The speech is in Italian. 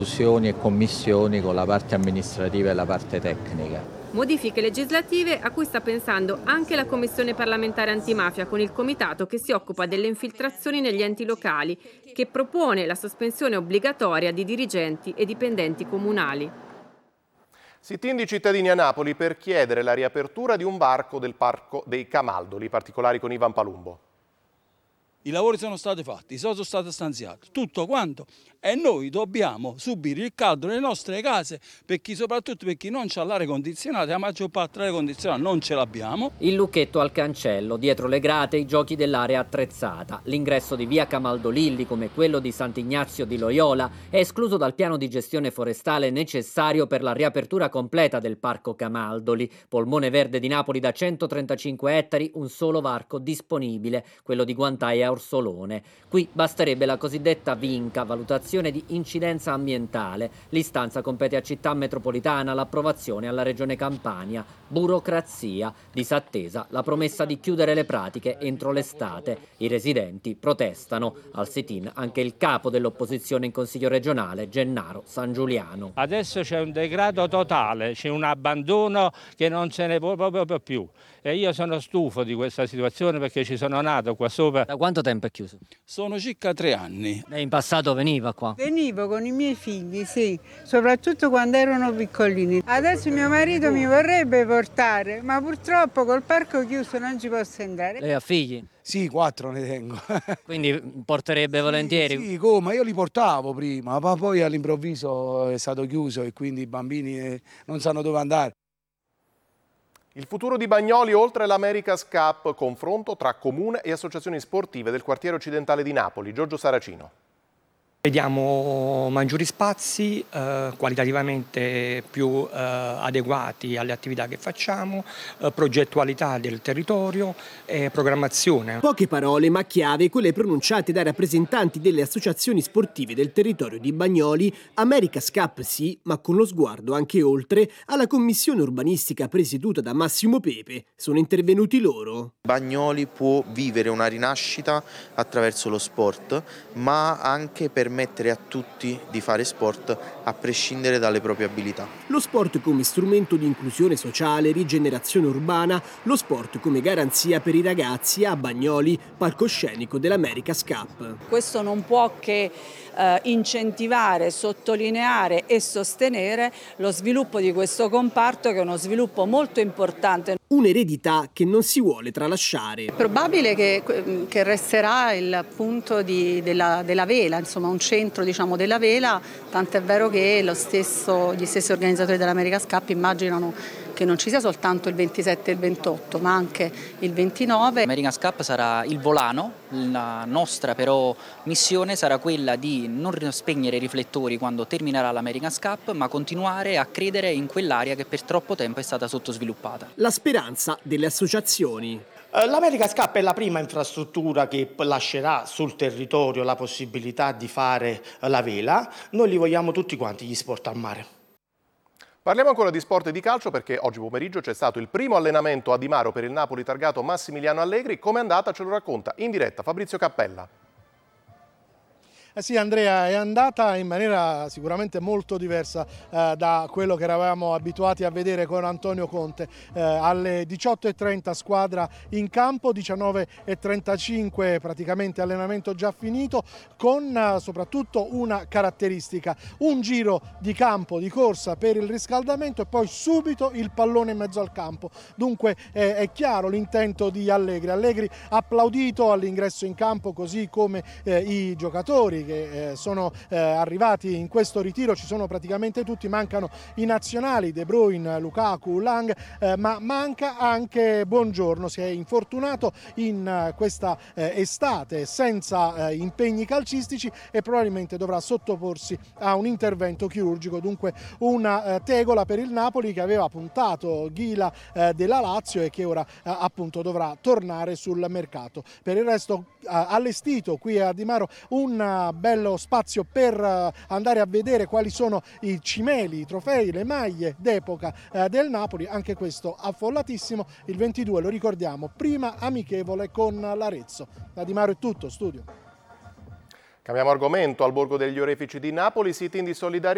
Fusioni e commissioni con la parte amministrativa e la parte tecnica. Modifiche legislative a cui sta pensando anche la Commissione parlamentare antimafia con il comitato che si occupa delle infiltrazioni negli enti locali, che propone la sospensione obbligatoria di dirigenti e dipendenti comunali. Sit-in di cittadini a Napoli per chiedere la riapertura di un varco del Parco dei Camaldoli, particolari con Ivan Palumbo. I lavori sono stati fatti, i soldi sono stati stanziati, tutto quanto, e noi dobbiamo subire il caldo nelle nostre case, soprattutto per chi non ha l'aria condizionata, la maggior parte dell'aria condizionata non ce l'abbiamo. Il lucchetto al cancello, dietro le grate i giochi dell'area attrezzata. L'ingresso di via Camaldolilli, come quello di Sant'Ignazio di Loyola, è escluso dal piano di gestione forestale necessario per la riapertura completa del Parco Camaldoli. Polmone verde di Napoli da 135 ettari, un solo varco disponibile, quello di Guantai a Orsolone. Qui basterebbe la cosiddetta VINCA, valutazione di incidenza ambientale. L'istanza compete a Città Metropolitana, l'approvazione alla Regione Campania. Burocrazia. Disattesa la promessa di chiudere le pratiche entro l'estate. I residenti protestano. Al sit-in anche il capo dell'opposizione in Consiglio regionale, Gennaro San Giuliano. Adesso c'è un degrado totale, c'è un abbandono che non se ne può proprio più. E io sono stufo di questa situazione perché ci sono nato qua sopra. Da quanto tempo è chiuso? Sono circa 3 anni. Lei in passato veniva qua? Venivo con i miei figli, sì, soprattutto quando erano piccolini. Adesso mio marito mi vorrebbe portare, ma purtroppo col parco chiuso non ci posso andare. Lei ha figli? Sì, 4 ne tengo. Quindi porterebbe volentieri? Sì, come? Io li portavo prima, ma poi all'improvviso è stato chiuso e quindi i bambini non sanno dove andare. Il futuro di Bagnoli oltre l'America's Cup, confronto tra comune e associazioni sportive del quartiere occidentale di Napoli. Giorgio Saracino. Vediamo maggiori spazi, qualitativamente più adeguati alle attività che facciamo, progettualità del territorio e programmazione. Poche parole ma chiave quelle pronunciate dai rappresentanti delle associazioni sportive del territorio di Bagnoli. America's Cup sì, ma con lo sguardo anche oltre alla commissione urbanistica presieduta da Massimo Pepe. Sono intervenuti loro. Bagnoli può vivere una rinascita attraverso lo sport, ma anche permettere a tutti di fare sport a prescindere dalle proprie abilità. Lo sport come strumento di inclusione sociale, rigenerazione urbana, lo sport come garanzia per i ragazzi a Bagnoli, palcoscenico dell'America's Cup. Questo non può che incentivare, sottolineare e sostenere lo sviluppo di questo comparto, che è uno sviluppo molto importante. Un'eredità che non si vuole tralasciare. È probabile che resterà il punto della vela, insomma un centro della vela, tant'è vero che gli stessi organizzatori dell'America's Cup immaginano che non ci sia soltanto il 27 e il 28, ma anche il 29. L'America's Cup sarà il volano, la nostra però missione sarà quella di non spegnere i riflettori quando terminerà l'America's Cup, ma continuare a credere in quell'area che per troppo tempo è stata sottosviluppata. La speranza delle associazioni. L'America's Cup è la prima infrastruttura che lascerà sul territorio la possibilità di fare la vela. Noi li vogliamo tutti quanti gli sport a mare. Parliamo ancora di sport e di calcio perché oggi pomeriggio c'è stato il primo allenamento a Di Maro per il Napoli targato Massimiliano Allegri. Come è andata ce lo racconta in diretta Fabrizio Cappella. Sì Andrea, è andata in maniera sicuramente molto diversa da quello che eravamo abituati a vedere con Antonio Conte. Alle 18:30 squadra in campo, 19:35 praticamente allenamento già finito, con soprattutto una caratteristica, un giro di campo di corsa per il riscaldamento e poi subito il pallone in mezzo al campo. Dunque è chiaro l'intento di Allegri. Allegri applaudito all'ingresso in campo, così come i giocatori che sono arrivati in questo ritiro. Ci sono praticamente tutti, mancano i nazionali De Bruyne, Lukaku, Lang, ma manca anche Buongiorno, si è infortunato in questa estate senza impegni calcistici e probabilmente dovrà sottoporsi a un intervento chirurgico. Dunque una tegola per il Napoli che aveva puntato Ghila della Lazio e che ora appunto dovrà tornare sul mercato. Per il resto allestito qui a Di Maro un bello spazio per andare a vedere quali sono i cimeli, i trofei, le maglie d'epoca del Napoli, anche questo affollatissimo. Il 22, lo ricordiamo, prima amichevole con l'Arezzo. Da Di Maro è tutto, studio. Cambiamo argomento. Al Borgo degli Orefici di Napoli, sit-in di solidarietà